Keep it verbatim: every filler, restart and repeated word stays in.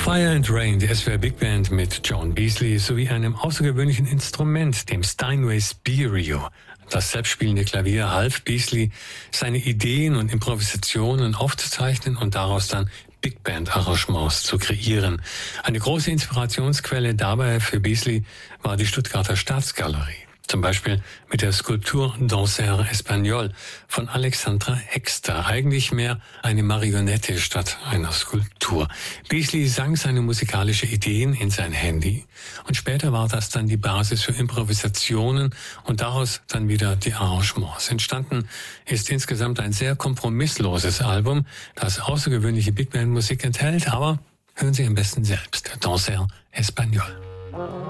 Fire and Rain, die S W R Big Band mit John Beasley sowie einem außergewöhnlichen Instrument, dem Steinway Spirio. Das selbstspielende Klavier half Beasley, seine Ideen und Improvisationen aufzuzeichnen und daraus dann Big Band Arrangements zu kreieren. Eine große Inspirationsquelle dabei für Beasley war die Stuttgarter Staatsgalerie. Zum Beispiel mit der Skulptur Danser Espagnol von Alexandra Exter. Eigentlich mehr eine Marionette statt einer Skulptur. Beasley sang seine musikalische Ideen in sein Handy und später war das dann die Basis für Improvisationen und daraus dann wieder die Arrangements. Entstanden ist insgesamt ein sehr kompromissloses Album, das außergewöhnliche Big Band Musik enthält, aber hören Sie am besten selbst. Danser Espagnol.